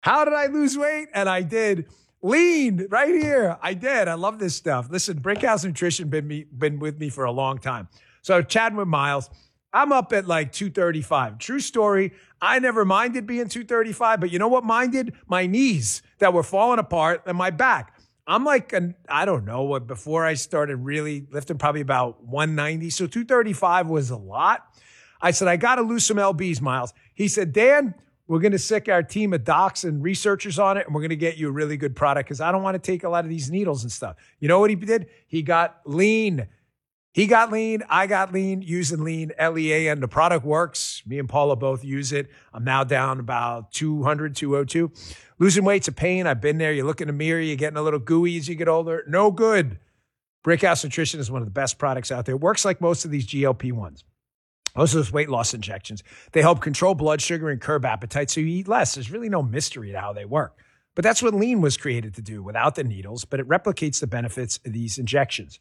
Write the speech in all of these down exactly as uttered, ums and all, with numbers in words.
How did I lose weight? And I did. Lean right here. I did. I love this stuff. Listen, Brickhouse Nutrition been me been with me for a long time. So chatting with Miles, I'm up at like two thirty-five. True story. I never minded being two thirty-five, but you know what minded? My knees that were falling apart and my back. I'm like, an, I don't know what, before I started really lifting, probably about one ninety. So two thirty-five was a lot. I said, I got to lose some L Bs, Miles. He said, Dan, we're going to sick our team of docs and researchers on it, and we're going to get you a really good product because I don't want to take a lot of these needles and stuff. You know what he did? He got lean. He got lean. I got lean using lean, L E A N. The product works. Me and Paula both use it. I'm now down about two hundred, two oh two. Losing weight's a pain. I've been there. You look in the mirror, you're getting a little gooey as you get older. No good. Brickhouse Nutrition is one of the best products out there. It works like most of these G L P ones. Most of those weight loss injections. They help control blood sugar and curb appetite so you eat less. There's really no mystery to how they work. But that's what lean was created to do without the needles, but it replicates the benefits of these injections.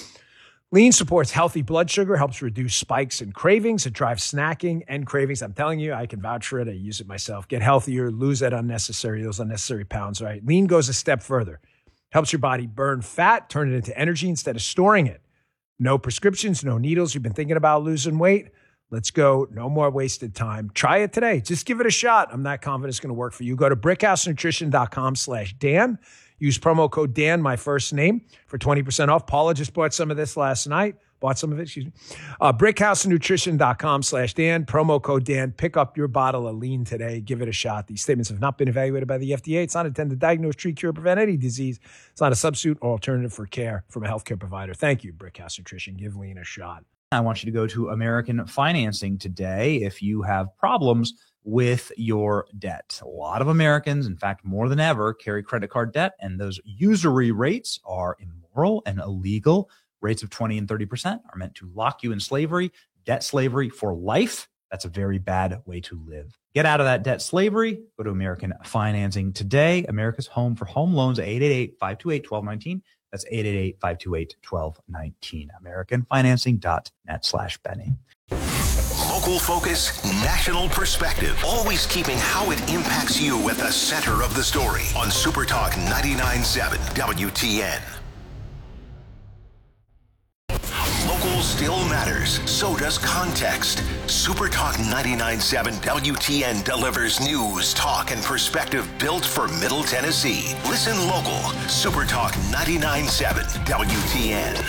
Lean supports healthy blood sugar, helps reduce spikes and cravings. It drives snacking and cravings. I'm telling you, I can vouch for it. I use it myself. Get healthier, lose that unnecessary, those unnecessary pounds, right? Lean goes a step further. Helps your body burn fat, turn it into energy instead of storing it. No prescriptions, no needles. You've been thinking about losing weight? Let's go. No more wasted time. Try it today. Just give it a shot. I'm not confident it's going to work for you. Go to brickhousenutrition.com slash Dan. Use promo code Dan, my first name, for twenty percent off. Paula just bought some of this last night. Bought some of it, excuse me. Uh, brickhousenutrition.com slash Dan. Promo code Dan. Pick up your bottle of lean today. Give it a shot. These statements have not been evaluated by the F D A. It's not intended to diagnose, treat, cure, prevent any disease. It's not a substitute or alternative for care from a healthcare provider. Thank you, Brickhouse Nutrition. Give lean a shot. I want you to go to American Financing today if you have problems with your debt. A lot of Americans, in fact, more than ever, carry credit card debt, and those usury rates are immoral and illegal. Rates of twenty and thirty percent are meant to lock you in slavery, debt slavery for life. That's a very bad way to live. Get out of that debt slavery. Go to American Financing today. America's home for home loans, eight eight eight, five two eight, one two one nine. That's eight eight eight, five two eight, one two one nine. AmericanFinancing.net slash Benny. Local focus, national perspective. Always keeping how it impacts you at the center of the story on Super Talk ninety-nine point seven W T N. Local still matters. So does context. Super Talk ninety-nine point seven W T N delivers news, talk, and perspective built for Middle Tennessee. Listen local. Super Talk ninety-nine point seven W T N.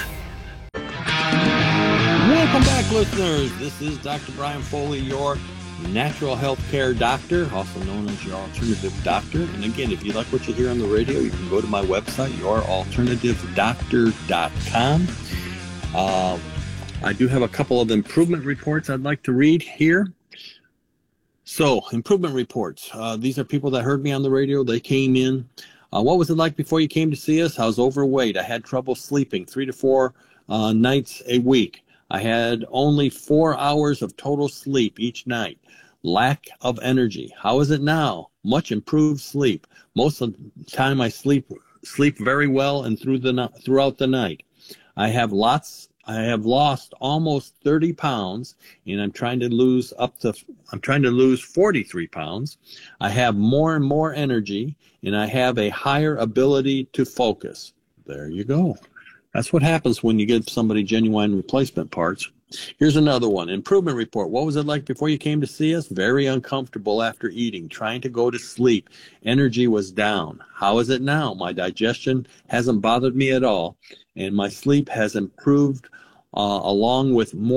Welcome back, listeners. This is Doctor Brian Foley, your natural health care doctor, also known as your alternative doctor. And again, if you like what you hear on the radio, you can go to my website, your alternative doctor dot com. Uh, I do have a couple of improvement reports I'd like to read here. So, improvement reports. Uh, these are people that heard me on the radio. They came in. Uh, what was it like before you came to see us? I was overweight. I had trouble sleeping three to four uh, nights a week. I had only four hours of total sleep each night. Lack of energy. How is it now? Much improved sleep. Most of the time I sleep sleep very well and through the throughout the night. I have lots. I have lost almost thirty pounds, and I'm trying to lose up to. I'm trying to lose forty-three pounds. I have more and more energy, and I have a higher ability to focus. There you go. That's what happens when you give somebody genuine replacement parts. Here's another one. Improvement report. What was it like before you came to see us? Very uncomfortable after eating, trying to go to sleep. Energy was down. How is it now? My digestion hasn't bothered me at all, and my sleep has improved uh, along with more